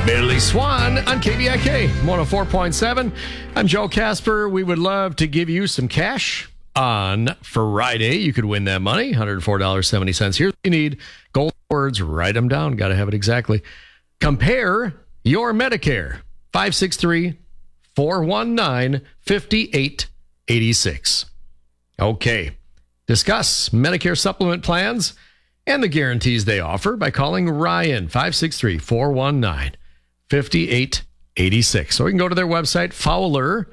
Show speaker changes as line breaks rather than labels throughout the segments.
Billy Swan on KBIK 104.7. I'm Joe Casper. We would love to give you some cash on Friday. You could win that money, $104.70. Here's what you need. Gold words, write them down. Got to have it exactly. Compare your Medicare. 563-419-5886. Okay. Discuss Medicare supplement plans and the guarantees they offer by calling Ryan, 563-419-5886. Or you can go to their website, Fowler,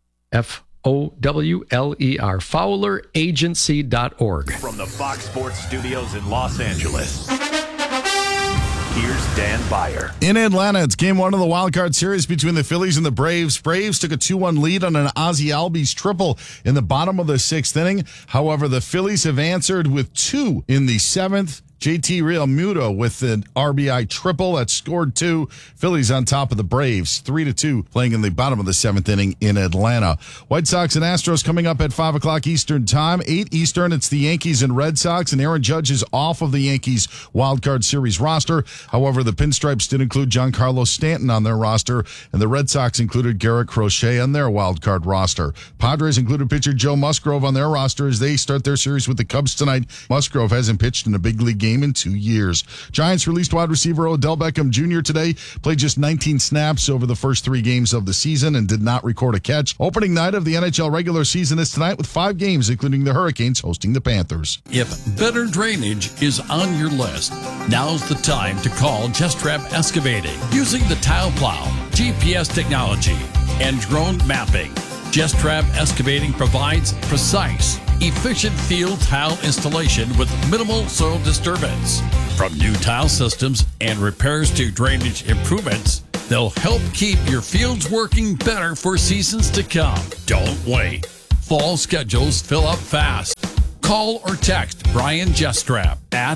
Fowler, fowleragency.org.
From the Fox Sports Studios in Los Angeles, here's Dan Beyer.
In Atlanta, it's game one of the wild card series between the Phillies and the Braves. Braves took a 2-1 lead on an Ozzie Albies triple in the bottom of the sixth inning. However, the Phillies have answered with two in the seventh. JT Realmuto with an RBI triple that scored two. Phillies on top of the Braves, 3-2, playing in the bottom of the seventh inning in Atlanta. White Sox and Astros coming up at 5 o'clock Eastern time. 8 Eastern, it's the Yankees and Red Sox, and Aaron Judge is off of the Yankees wildcard series roster. However, the Pinstripes did include Giancarlo Stanton on their roster, and the Red Sox included Garrett Crochet on their wildcard roster. Padres included pitcher Joe Musgrove on their roster as they start their series with the Cubs tonight. Musgrove hasn't pitched in a big league game in 2 years. Giants released wide receiver Odell Beckham Jr. today, played just 19 snaps over the first 3 games of the season and did not record a catch. Opening night of the NHL regular season is tonight with 5 games, including the Hurricanes hosting the Panthers.
If better drainage is on your list, now's the time to call Just Trap Excavating. Using the tile plow, GPS technology, and drone mapping, Just Trap Excavating provides precise, efficient field tile installation with minimal soil disturbance. From new tile systems and repairs to drainage improvements, they'll help keep your fields working better for seasons to come. Don't wait. Fall schedules fill up fast. Call or text Brian Jestrap at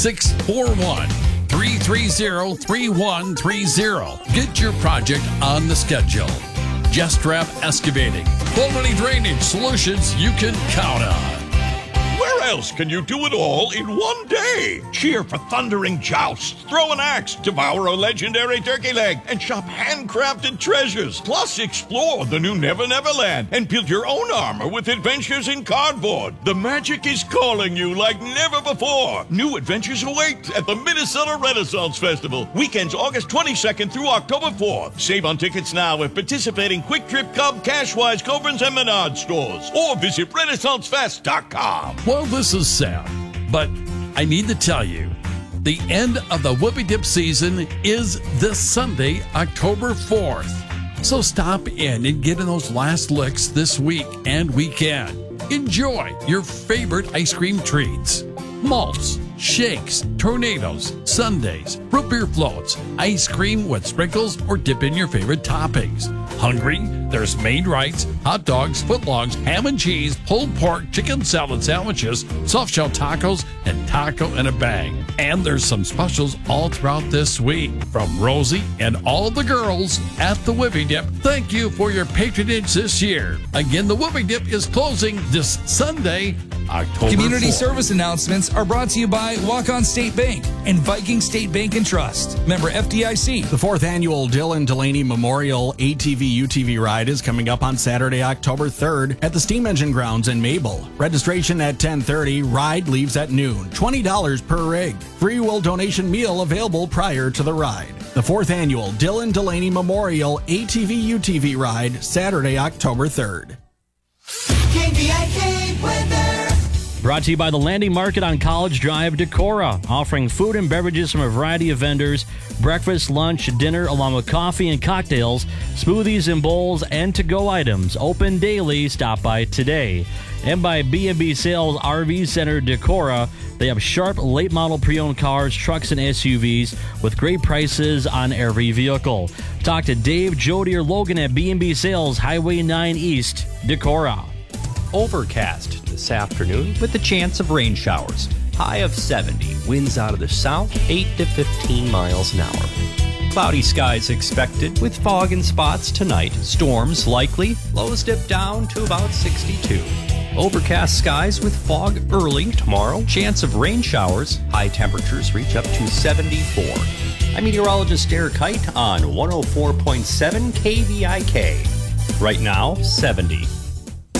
641-330-3130. Get your project on the schedule. Jestrap Excavating. Quality drainage solutions you can count on.
Where else can you do it all in one day? Cheer for thundering jousts, throw an axe, devour a legendary turkey leg, and shop handcrafted treasures. Plus, explore the new Never Never Land and build your own armor with adventures in cardboard. The magic is calling you like never before. New adventures await at the Minnesota Renaissance Festival. Weekends August 22nd through October 4th. Save on tickets now at participating Quick Trip, Cub, Cashwise, Cobrins, and Menard stores. Or visit RenaissanceFest.com.
Well, this is sad, but I need to tell you, the end of the Whoopie Dip season is this Sunday, October 4th. So stop in and get in those last licks this week and weekend. Enjoy your favorite ice cream treats. Malts, shakes, tornadoes, sundaes, root beer floats, ice cream with sprinkles, or dip in your favorite toppings. Hungry? There's Maid-Rites, hot dogs, footlongs, ham and cheese, pulled pork, chicken salad sandwiches, soft shell tacos, and taco in a bag. And there's some specials all throughout this week. From Rosie and all the girls at the Whoopie Dip, thank you for your patronage this year. Again, the Whoopie Dip is closing this Sunday, October
Community
4th.
service announcements are brought to you by Walk-On State Bank and Viking State Bank and Trust. Member FDIC.
The 4th annual Dylan Delaney Memorial ATV UTV ride is coming up on Saturday, October 3rd at the Steam Engine Grounds in Mabel. Registration at 10:30. Ride leaves at noon. $20 per rig. Free will donation meal available prior to the ride. The 4th annual Dylan Delaney Memorial ATV UTV ride, Saturday, October 3rd.
KBIK weather.
Brought to you by the Landing Market on College Drive, Decorah, offering food and beverages from a variety of vendors, breakfast, lunch, dinner, along with coffee and cocktails, smoothies and bowls, and to-go items. Open daily. Stop by today. And by B&B Sales RV Center, Decorah. They have sharp, late-model pre-owned cars, trucks, and SUVs with great prices on every vehicle. Talk to Dave, Jody, or Logan at B&B Sales, Highway 9 East, Decorah.
Overcast this afternoon with a chance of rain showers. High of 70. Winds out of the south, 8 to 15 miles an hour. Cloudy skies expected with fog in spots tonight. Storms likely. Lows dip down to about 62. Overcast skies with fog early tomorrow. Chance of rain showers. High temperatures reach up to 74. I'm meteorologist Derek Kite on 104.7 KVIK. Right now, 70.